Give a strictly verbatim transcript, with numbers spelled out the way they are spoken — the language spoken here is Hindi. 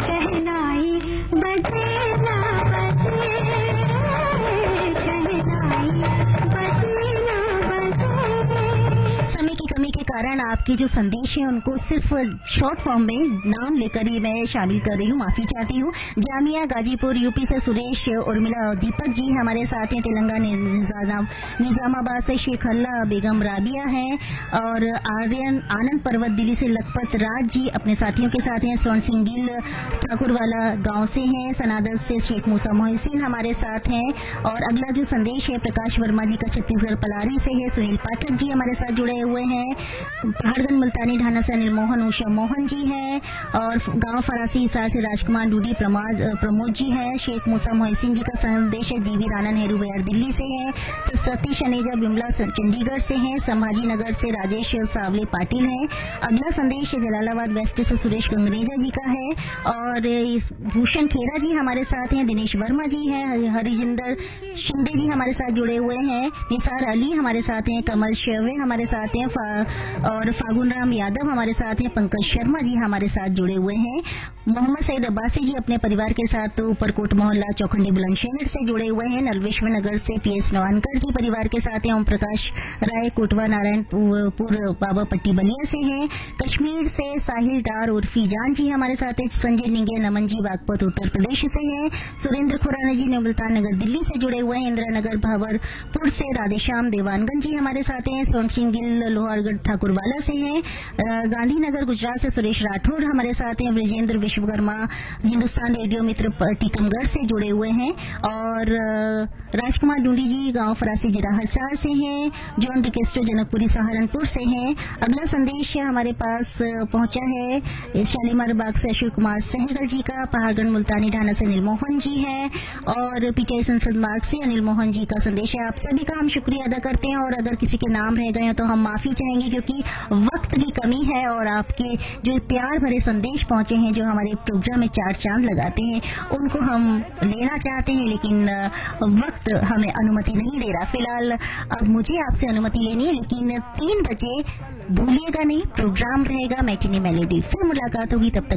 शहनाई बजे ना बजे, शहनाई बजे ना बजे। समय की कमी के कारण आपके जो संदेश हैं उनको सिर्फ शॉर्ट फॉर्म में नाम लेकर ही मैं शामिल कर रही हूँ, माफी चाहती हूँ। जामिया गाजीपुर यूपी से सुरेश उर्मिला और दीपक जी हमारे साथ हैं। तेलंगाना निजामाबाद से शेख अल्लाह बेगम राबिया हैं और आर्यन आनंद पर्वत दिल्ली से लखपत राज जी अपने साथियों के साथ हैं। स्वर्ण सिंह गिल ठाकुरवाला गांव से हैं। सनादर से शेख मूसा मोहसिन हमारे साथ हैं। और अगला जो संदेश है प्रकाश वर्मा जी का छत्तीसगढ़ पलारी से है। सुनील पाठक जी हमारे साथ जुड़े हुए हैं। पहाड़गंज मुल्तानी ढाना से अनिल मोहन उषा मोहन जी हैं और गांव फरासी हिसार से राजकुमार डूडी प्रमोद जी हैं। शेख मूसा मोहसिन जी का संदेश है। डीवी राणा नेहरू बिहार दिल्ली से है। तो सतीश अनेजा बिमला चंडीगढ़ से हैं। संभाजी नगर से राजेश सावले पाटिल हैं। अगला संदेश जलालाबाद वेस्ट से सुरेश गंगरेजा जी का है और इस भूषण खेरा जी हमारे साथ हैं। दिनेश वर्मा जी हैं। हरिजिंदर शिंदे जी हमारे साथ जुड़े हुए हैं। निसार अली हमारे साथ हैं। कमल शेवे हमारे साथ हैं फा, और फागुन राम यादव हमारे साथ हैं। पंकज शर्मा जी हमारे साथ जुड़े हुए हैं। मोहम्मद सईद अब्बासी जी अपने परिवार के साथ तो ऊपरकोट मोहल्ला चौखंडी बुलंदशहर से जुड़े हुए हैं। नलवेश्वर नगर से पीएस नवानकर जी परिवार के साथ हैं। ओम प्रकाश राय कोटवा नारायणपुर बाबा पट्टी बलिया से हैं। कश्मीर से साहिल डार उर्फी जान जी हमारे साथ हैं। संजय निंगे नमन जी बागपत उत्तर प्रदेश से हैं। सुरेंद्र खुराना जी ने मुल्तान नगर दिल्ली से जुड़े हुए हैं। इंदिरा नगर भावरपुर से राधेश्याम देवानगंज जी हमारे साथ हैं। स्वर्ण सिंह गिल लोहारगढ़ ठाकुरवाला से हैं। गांधीनगर गुजरात से सुरेश राठौर हमारे साथ हैं। ब्रजेंद्र विश्वकर्मा हिंदुस्तान रेडियो मित्र टीकमगढ़ से जुड़े हुए हैं और राजकुमार डूंडी जी गांव फरासी जिला हिसार से हैं। जॉन रिकेस्टो जनकपुरी सहारनपुर से हैं। अगला संदेश हमारे पास पहुंचा है शालीमार बाग से अशोक कुमार सहगल जी का। पहाड़गंज मुल्तानी ढाना से अनिल मोहन जी हैं और पीके संसद मार्ग से अनिल मोहन जी का संदेश है। आप सभी का हम शुक्रिया अदा करते हैं और अगर किसी के नाम रह गए तो हम माफी चाहेंगे क्योंकि वक्त की कमी है और आपके जो प्यार भरे संदेश पहुंचे हैं जो हमारे प्रोग्राम में चार चांद लगाते हैं उनको हम लेना चाहते हैं लेकिन वक्त हमें अनुमति नहीं दे रहा। फिलहाल अब मुझे आपसे अनुमति लेनी है लेकिन तीन बजे भूलिएगा नहीं, प्रोग्राम रहेगा मैटिनी मेलोडी। फिर मुलाकात होगी, तब तक